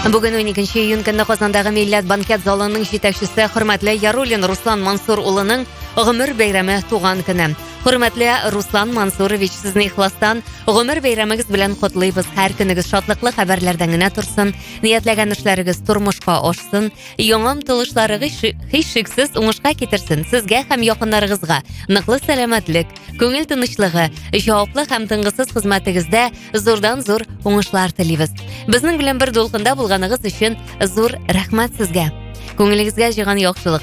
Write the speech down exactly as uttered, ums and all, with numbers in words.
Бүгін он екінші июнь көнне Казандагы Милләт банкет залының җитәкчесе хөрмәтле Яруллин Руслан Мансур улының гомер бәйрәме туган көне. Хөрмәтле Руслан Мансурович, сезне ихластан гомер бәйрәмегез белән котлыйбыз. Һәр көнегез шатлыклы хәбәрләрдән генә торсын. Ниятләгән эшләрегез тормышка ашсын. Яңа омтылышларыгыз һичшиксез уңышка китерсен. Сезгә һәм якыннарыгызга ныклы сәламәтлек, күңел тынычлыгы, җаваплы һәм тынгысыз хезмәтегездә зурдан-зур уңышлар телибез. Безнең белән бер дулкында булганыгыз өчен зур рәхмәт сезгә. Күңелегезгә җыган яхшылык